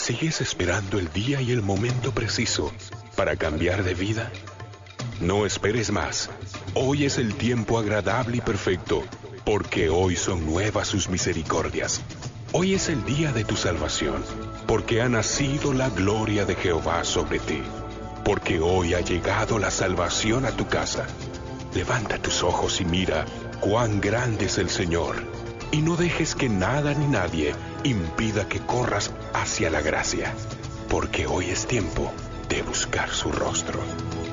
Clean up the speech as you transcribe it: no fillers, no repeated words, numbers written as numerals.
¿Sigues esperando el día y el momento preciso para cambiar de vida? No esperes más. Hoy es el tiempo agradable y perfecto, porque hoy son nuevas sus misericordias. Hoy es el día de tu salvación, porque ha nacido la gloria de Jehová sobre ti. Porque hoy ha llegado la salvación a tu casa. Levanta tus ojos y mira cuán grande es el Señor. Y no dejes que nada ni nadie impida que corras hacia la gracia, porque hoy es tiempo de buscar su rostro.